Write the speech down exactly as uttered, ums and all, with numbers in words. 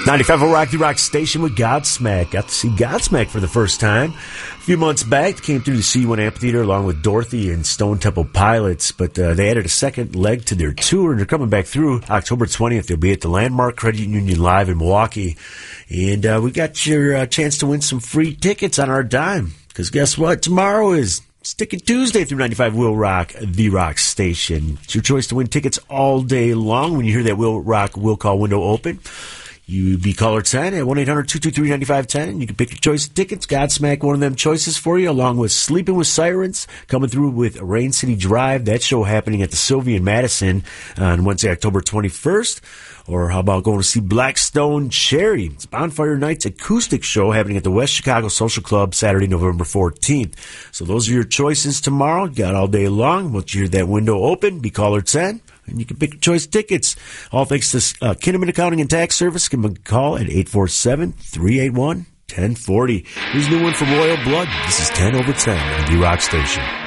ninety-five point oh Rock, the Rock Station with Godsmack. Got to see Godsmack for the first time a few months back. Came through the C one Amphitheater along with Dorothy and Stone Temple Pilots, but uh, they added a second leg to their tour, and they're coming back through October twentieth. They'll be at the Landmark Credit Union Live in Milwaukee, and uh, we got your uh, chance to win some free tickets on our dime, because guess what? Tomorrow is Stickin' Tuesday through ninety-five Will Rock, the Rock Station. It's your choice to win tickets all day long. When you hear that Will Rock Will Call window open, you be caller ten at one eight hundred two two three nine five one zero. You can pick your choice of tickets. Godsmack, one of them choices for you, along with Sleeping with Sirens, coming through with Rain City Drive. That show happening at the Sylvia in Madison on Wednesday, October twenty-first. Or how about going to see Blackstone Cherry? It's Bonfire Night's acoustic show happening at the West Chicago Social Club Saturday, November fourteenth. So those are your choices tomorrow. Got all day long. Once you hear that window open, be caller ten, and you can pick your choice tickets. All thanks to uh, Kinnaman Accounting and Tax Service. Give them a call at eight four seven, three eight one, one zero four zero. Here's a new one from Royal Blood. This is ten over ten on the Rock Station.